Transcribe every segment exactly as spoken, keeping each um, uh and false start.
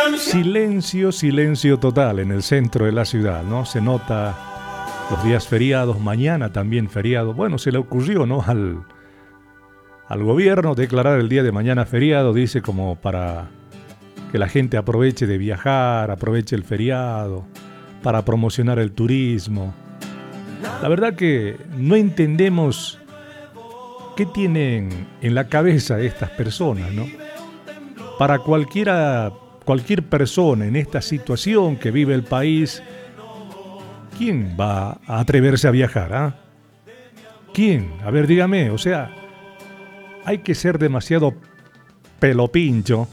Silencio, silencio total en el centro de la ciudad, ¿no? Se nota los días feriados, mañana también feriado. Bueno, se le ocurrió, ¿no? Al, al gobierno declarar el día de mañana feriado, dice, como para que la gente aproveche de viajar, aproveche el feriado, para promocionar el turismo. La verdad que no entendemos qué tienen en la cabeza estas personas, ¿no? Para cualquiera, cualquier persona en esta situación que vive el país, ¿quién va a atreverse a viajar? ¿Ah? ¿Quién? A ver, dígame. O sea, hay que ser demasiado pelopincho.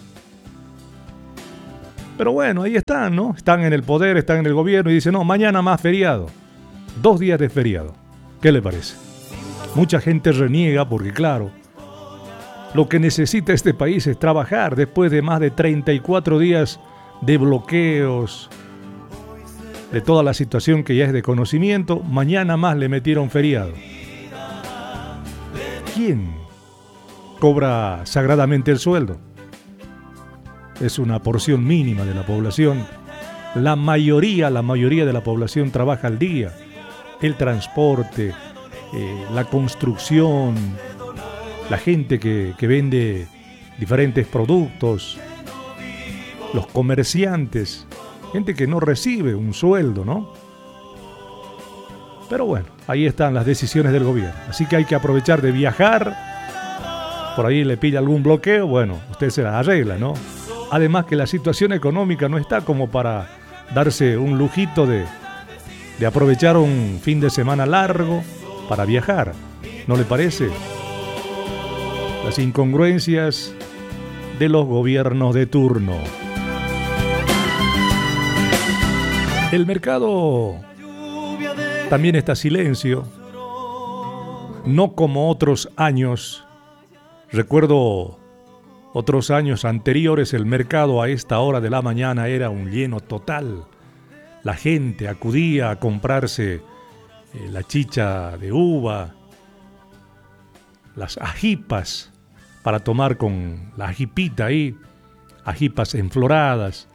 Pero bueno, ahí están, ¿no? Están en el poder, están en el gobierno y dicen, no, mañana más feriado. Dos días de feriado. ¿Qué le parece? Mucha gente reniega porque, claro, lo que necesita este país es trabajar después de más de treinta y cuatro días de bloqueos, de toda la situación que ya es de conocimiento. Mañana más le metieron feriado. ¿Quién cobra sagradamente el sueldo? Es una porción mínima de la población. La mayoría, la mayoría de la población trabaja al día. El transporte, eh, la construcción, la gente que, que vende diferentes productos, los comerciantes, gente que no recibe un sueldo, ¿no? Pero bueno, ahí están las decisiones del gobierno. Así que hay que aprovechar de viajar. Por ahí le pilla algún bloqueo, bueno, usted se la arregla, ¿no? Además que la situación económica no está como para darse un lujito de, de aprovechar un fin de semana largo para viajar. ¿No le parece? Las incongruencias de los gobiernos de turno. El mercado también está silencio, no como otros años. Recuerdo otros años anteriores, el mercado a esta hora de la mañana era un lleno total. La gente acudía a comprarse eh, la chicha de uva, las ajipas para tomar con la ajipita ahí, ajipas enfloradas.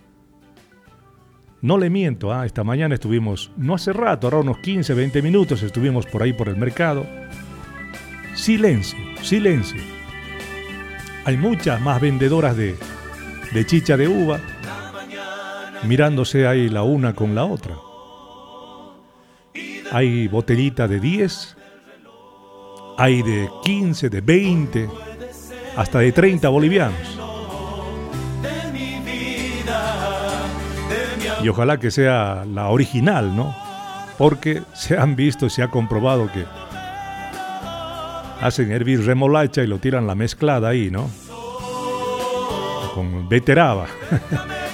No le miento, ¿eh? Esta mañana estuvimos, no hace rato, ahora unos quince, veinte minutos, estuvimos por ahí por el mercado. Silencio, silencio. Hay muchas más vendedoras de, de chicha de uva, mirándose ahí la una con la otra. Hay botellita de diez, hay de quince, de veinte, hasta de treinta bolivianos. Y ojalá que sea la original, ¿no? Porque se han visto y se ha comprobado que hacen hervir remolacha y lo tiran la mezclada ahí, ¿no? Con beteraba.